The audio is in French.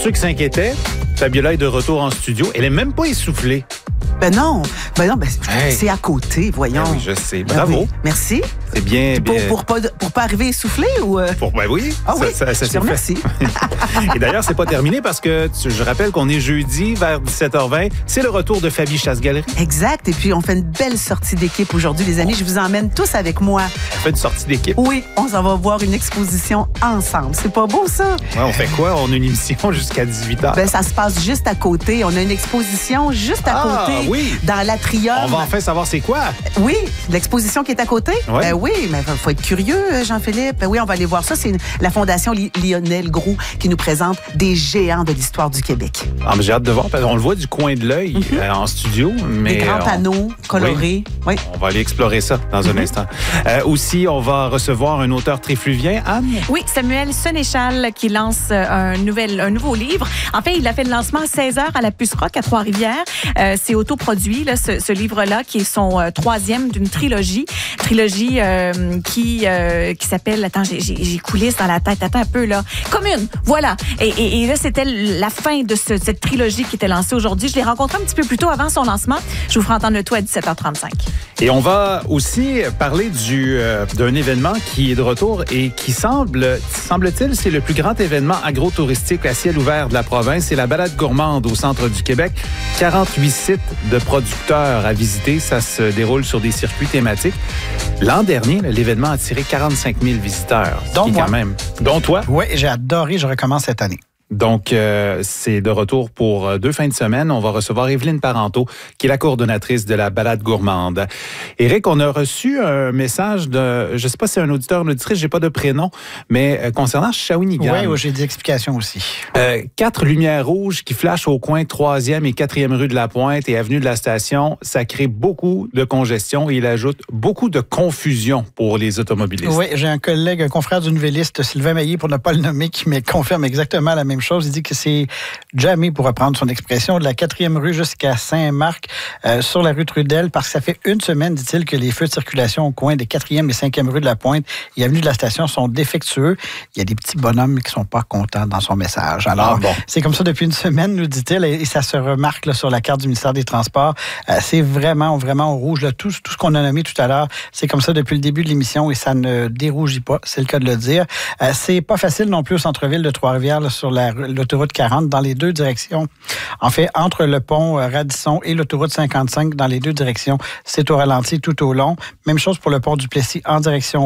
ceux qui s'inquiétaient, Fabiola est de retour en studio. Elle est même pas essoufflée. Ben non, c'est à côté, voyons. Ben oui, je sais. Bravo. Oui. Merci. C'est bien. Pour pas arriver essoufflé ou... Ben oui. Ah oui, ça je te remercie. Et d'ailleurs, c'est pas terminé parce que je rappelle qu'on est jeudi vers 17h20. C'est le retour de Fabie Chasse-Galerie. Exact. Et puis, on fait une belle sortie d'équipe aujourd'hui, les amis. Je vous emmène tous avec moi. On fait une sortie d'équipe. Oui, on s'en va voir une exposition ensemble. C'est pas beau, ça? Ouais, on fait quoi? On a une émission jusqu'à 18h. Ben, ça se passe juste à côté. On a une exposition juste à côté. Oui. Dans l'Atrium. On va enfin savoir c'est quoi. Oui, l'exposition qui est à côté. Ouais. Ben oui, mais il faut être curieux, Jean-Philippe. Ben oui, on va aller voir ça. C'est la Fondation Lionel Groulx qui nous présente des géants de l'histoire du Québec. Ah, mais j'ai hâte de voir. On le voit du coin de l'œil en studio. Mais des grands panneaux colorés. Oui. On va aller explorer ça dans un instant. Aussi, on va recevoir un auteur trifluvien, Anne. Oui, Samuel Sénéchal qui lance un nouveau livre. En fait, il a fait le lancement à 16h à la Puce Rock à Trois-Rivières. C'est autoproduit, là, ce livre-là, qui est son troisième d'une trilogie. Trilogie qui s'appelle... Attends, j'ai coulisses dans la tête. Attends un peu, là. Commune, voilà. Et là, c'était la fin de cette trilogie qui était lancée aujourd'hui. Je l'ai rencontré un petit peu plus tôt avant son lancement. Je vous ferai entendre le tout à 17h35. Et on va aussi parler d'un événement qui est de retour et qui semble-t-il, c'est le plus grand événement agro-touristique à ciel ouvert de la province. C'est la balade gourmande au centre du Québec. 48 sites de producteurs à visiter. Ça se déroule sur des circuits thématiques. L'an dernier, l'événement a attiré 45 000 visiteurs. Dont moi. Quand même. Dont toi? Oui, j'ai adoré. Je recommence cette année. Donc, c'est de retour pour 2 fins de semaine. On va recevoir Evelyne Parenteau, qui est la coordonnatrice de la balade gourmande. Éric, on a reçu un message de, je sais pas si c'est un auditeur ou une auditrice, j'ai pas de prénom, mais concernant Shawinigan. Oui, j'ai des explications aussi. 4 lumières rouges qui flashent au coin 3e et 4e rue de la Pointe et avenue de la Station. Ça crée beaucoup de congestion et il ajoute beaucoup de confusion pour les automobilistes. Oui, j'ai un collègue, un confrère du Nouvelliste, Sylvain Maillé, pour ne pas le nommer, qui me confirme exactement la même chose. Il dit que c'est jamais, pour reprendre son expression, de la 4e rue jusqu'à Saint-Marc, sur la rue Trudel, parce que ça fait une semaine, dit-il, que les feux de circulation au coin des 4e et 5e rue de la Pointe et avenue de la Station sont défectueux. Il y a des petits bonhommes qui sont pas contents dans son message. Alors, c'est comme ça depuis une semaine, nous dit-il, et ça se remarque là, sur la carte du ministère des Transports. C'est vraiment au rouge. Là, tout ce qu'on a nommé tout à l'heure, c'est comme ça depuis le début de l'émission et ça ne dérougit pas, c'est le cas de le dire. C'est pas facile non plus au centre-ville de Trois-Rivières, là, sur l'autoroute 40 dans les deux directions. En fait, entre le pont Radisson et l'autoroute 55 dans les deux directions, c'est au ralenti tout au long. Même chose pour le pont du Plessis en direction